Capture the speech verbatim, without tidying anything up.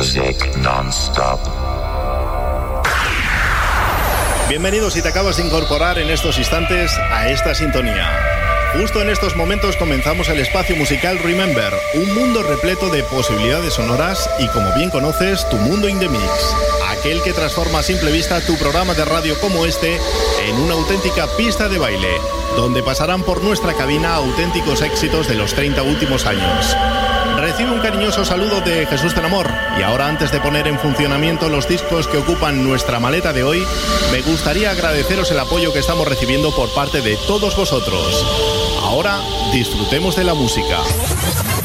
Music non-stop. Bienvenidos si te acabas de incorporar en estos instantes a esta sintonía. Justo en estos momentos comenzamos el espacio musical Remember, un mundo repleto de posibilidades sonoras y, como bien conoces, tu mundo in the mix. Aquel que transforma a simple vista tu programa de radio como este en una auténtica pista de baile, donde pasarán por nuestra cabina auténticos éxitos de los treinta últimos años. Recibe un cariñoso saludo de Jesús Tenamor. Y ahora, antes de poner en funcionamiento los discos que ocupan nuestra maleta de hoy, me gustaría agradeceros el apoyo que estamos recibiendo por parte de todos vosotros. Ahora, disfrutemos de la música.